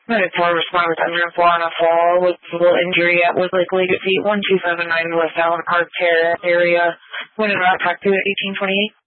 Medic 4 respond with 10-4 on a fall with visible injury at Woodlake Leggett Feet 1279 West Allen Park area. Wind and route track to 1828.